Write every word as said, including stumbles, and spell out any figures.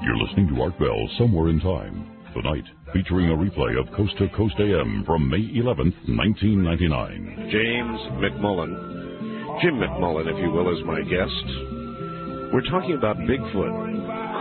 You're listening to Art Bell, Somewhere in Time. Tonight, featuring a replay of Coast to Coast A M from May eleventh, nineteen ninety-nine. James McMullen, Jim McMullen, if you will, is my guest. We're talking about Bigfoot.